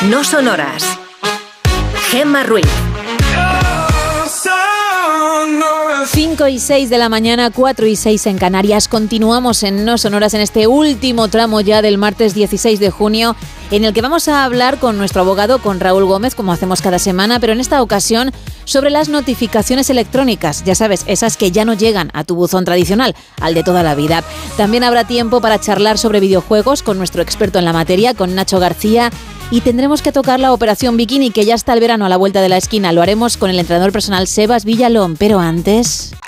No Sonoras. Gemma Ruiz. 5:06 de la mañana, 4:06 en Canarias. Continuamos en No Sonoras en este último tramo ya del martes 16 de junio, en el que vamos a hablar con nuestro abogado, con Raúl Gómez, como hacemos cada semana, pero en esta ocasión sobre las notificaciones electrónicas. Ya sabes, esas que ya no llegan a tu buzón tradicional, al de toda la vida. También habrá tiempo para charlar sobre videojuegos con nuestro experto en la materia, con Nacho García. Y tendremos que tocar la Operación Bikini, que ya está el verano a la vuelta de la esquina. Lo haremos con el entrenador personal Sebas Villalón, pero antes...